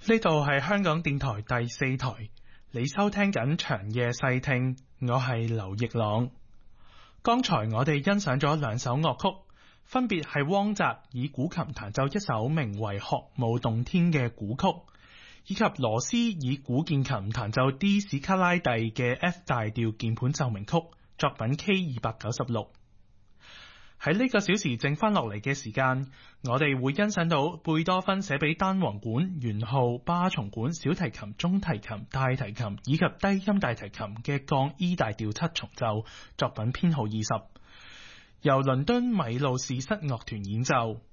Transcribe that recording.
呢度係香港電台第四台，你收聽緊長夜細聽，我係劉奕朗。剛才我哋欣賞咗兩首樂曲，分別係汪澤以古琴彈奏一首名為《學舞動天》嘅古曲，以及羅斯以古鍵琴彈奏 D 史卡拉第嘅 F 大調鍵盤奏鳴曲，作品 K296。喺呢個小時剩翻落嚟嘅時間，我哋會欣賞到貝多芬寫俾單簧管、圓號、巴松管、小提琴、中提琴、大提琴以及低音大提琴嘅降 E 大調七重奏，作品編號20，由倫敦米路士室樂團演奏。